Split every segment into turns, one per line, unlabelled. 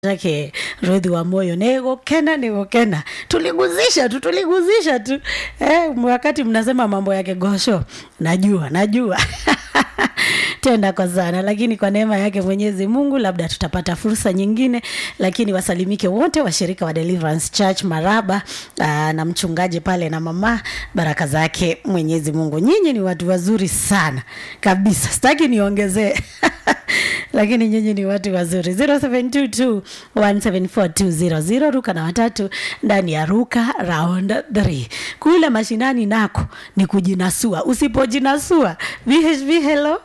Zake Rudhi wa Moyo nego kena tuliguzisha tu wakati mnasema mambo yake gosho najua tenda kwa sana, lakini kwa neema yake Mwenyezi Mungu labda tutapata fursa nyingine. Lakini wasalimike wote washirika wa Deliverance Church Maraba na mchungaji pale na mama, baraka zake Mwenyezi Mungu. Nyinyi ni watu wazuri sana kabisa, sitaki niongezee lakini nyinyi ni watu wazuri. 0722174200 Ruka na watatu ndani ya Ruka round 3. Kule mashinani nako ni kujinasua. Usipojinasua VHV hello.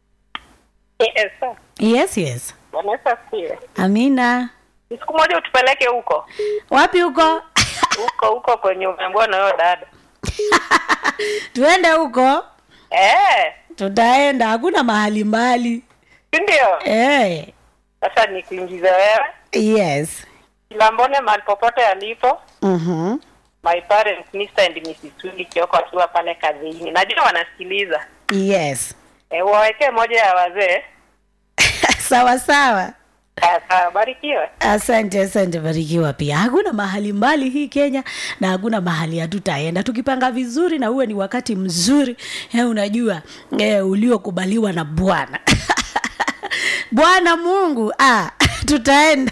Yes.
Vanessa siwe.
Amina.
Siku moja utupeleke huko.
Wapi huko?
Huko kwenye umeambiwa na yule dada.
Tuende huko? Tutaenda, hakuna mahali mbali.
Ndio? Sasa nikuingize wewe?
Yes.
Kilambone mahali popote alipo. My parents Mr. and Mrs. Wili Kioko akiwa pale kazini. Najua wanasikiliza.
Yes.
Waweke moja ya wazee.
Sawa.
Barikiwa.
Asante barikiwa pia. Hakuna mahali mbali hii Kenya na hakuna mahali hatutaenda. Tukipanga vizuri na uwe ni wakati mzuri, unajua uliokubaliwa na Bwana. Bwana Mungu, tutaenda.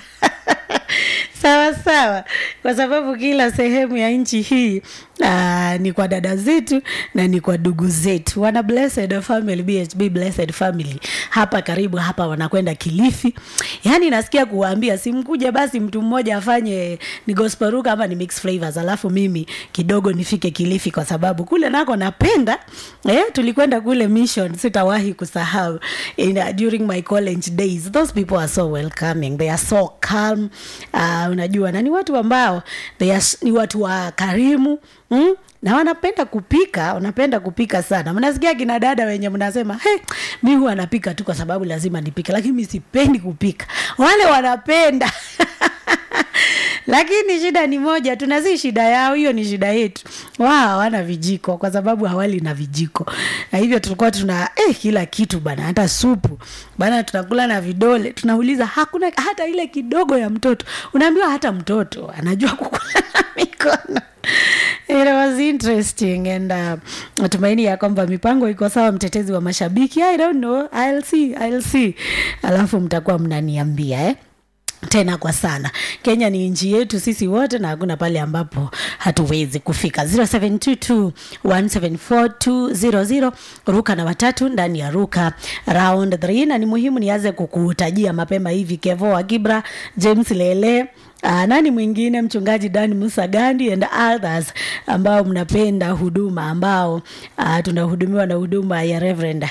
Sawa. Kwa sababu kila sehemu ya nchi hii ni kwa dada zetu na ni kwa ndugu zetu. Wana blessed family, BHB blessed family. Hapa karibu hapa wanakwenda Kilifi. Yaani nasikia kuwaambia simkuja basi mtu mmoja afanye ni gospel ruka ama ni mix flavors, alafu mimi kidogo nifike Kilifi kwa sababu kule nako napenda. Tulikwenda kule mission, sitawahi kusahau. During my college days, those people are so welcoming. They are so calm. Unajua na ni watu ambao ni watu wa karimu. Na wanapenda kupika sana. Mnasikia kina dada wenye mnasema, mimi huwa napika tu kwa sababu lazima nipike, lakini mimi sipendi kupika. Wale wanapenda. Lakini shida ni moja, tunazi shida yao, hiyo ni shida yetu. Wao wana vijiko kwa sababu hawali na vijiko. Na hivyo tulikuwa tuna kila kitu bana, hata supu. Bana tunakula na vidole. Tunauliza hakuna hata ile kidogo ya mtoto. Unaambiwa hata mtoto anajua kukula na mikono. It was interesting and natumaini ya kwamba mipango iko sawa. Mtetezi wa mashabiki, I don't know, I'll see. Alafu mtakuwa mnaniambia tena kwa sana. Kenya ni nchi yetu sisi wote na hakuna pale ambapo hatuwezi kufika. 0722174200 Ruka na watatu ndani ya Ruka round 3. Na ni muhimu nianze kukutajia mapema hivi Kevo wa Kibra, James Lele, nani mwingine, mchungaji Dan Musa Gandi and others ambao mnapenda huduma, ambao tunahudumiwa na huduma ya Reverend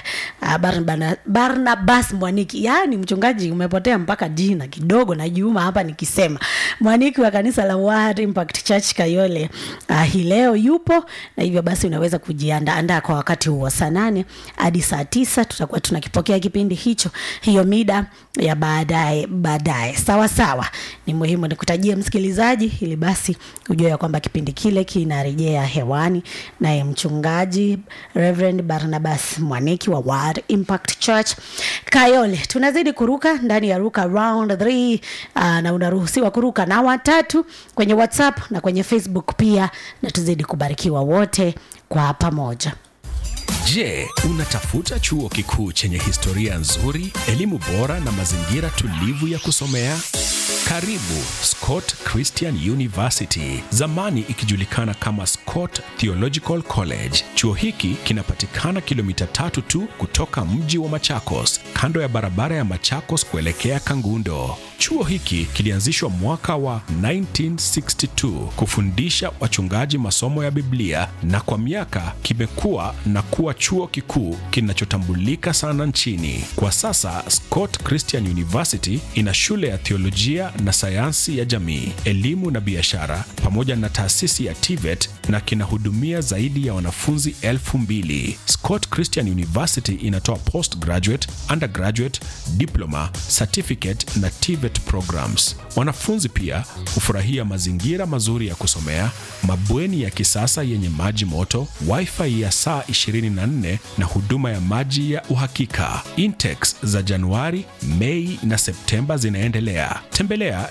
Barnabas Mwaniki. Yaani mchungaji umepotea mpaka jina kidogo na Juma hapa nikisema. Mwaniki wa kanisa la Word Impact Church Kayole hii leo yupo, na hivyo basi unaweza kujiandaa kwa wakati huo saa 8 hadi saa 9 tutakuwa tunakipokea kipindi hicho, hiyo mida ya baadaye. Sawa. Ni muhimu nikutajie msikilizaji ili basi ujue kwamba kipindi kile kinarejea hewani naye mchungaji Reverend Barnabas Mwaniki wa Word Impact Church Kayole. Tunazidi kuruka ndani ya Ruka round 3 na unaruhusiwa kuruka na watatu kwenye WhatsApp na kwenye Facebook pia, na tuzidi kubarikiwa wote kwa pamoja.
Je, unatafuta chuo kikuu chenye historia nzuri, elimu bora na mazingira tulivu ya kusomea? Karibu Scott Christian University, zamani ikijulikana kama Scott Theological College. Chuo hiki kinapatikana kilomita 3 tu kutoka mji wa Machakos, kando ya barabara ya Machakos kuelekea Kangundo. Chuo hiki kilianzishwa mwaka wa 1962 kufundisha wachungaji masomo ya Biblia, na kwa miaka kimekuwa na kuwa chuo kikuu kinachotambulika sana nchini. Kwa sasa Scott Christian University ina shule ya theolojia na sayansi ya jamii, elimu na biashara pamoja na taasisi ya TVET, na kinahudumia zaidi ya wanafunzi 2,000. Scott Christian University inatoa postgraduate, undergraduate, diploma, certificate na TVET programs. Wanafunzi pia hufurahia mazingira mazuri ya kusomea, mabweni ya kisasa yenye maji moto, wifi ya saa 24 2024 na huduma ya maji ya uhakika. Intex za Januari, Mei na Septemba zinaendelea. Tembelea